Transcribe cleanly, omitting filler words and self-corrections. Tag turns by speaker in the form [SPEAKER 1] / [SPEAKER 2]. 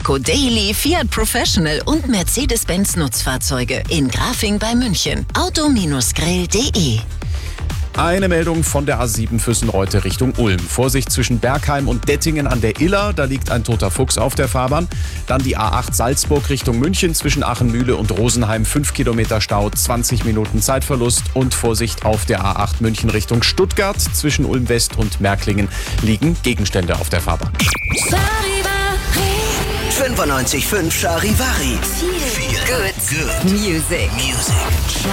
[SPEAKER 1] Iveco Daily, Fiat Professional und Mercedes-Benz Nutzfahrzeuge in Grafing bei München. Auto-grill.de.
[SPEAKER 2] Eine Meldung von der A7 Füssen-Reute Richtung Ulm. Vorsicht zwischen Bergheim und Dettingen an der Iller, da liegt ein toter Fuchs auf der Fahrbahn. Dann die A8 Salzburg Richtung München zwischen Achenmühle und Rosenheim, 5 Kilometer Stau, 20 Minuten Zeitverlust. Und Vorsicht auf der A8 München Richtung Stuttgart zwischen Ulm West und Märklingen liegen Gegenstände auf der Fahrbahn.
[SPEAKER 3] 95.5 Charivari.
[SPEAKER 1] Feel good music.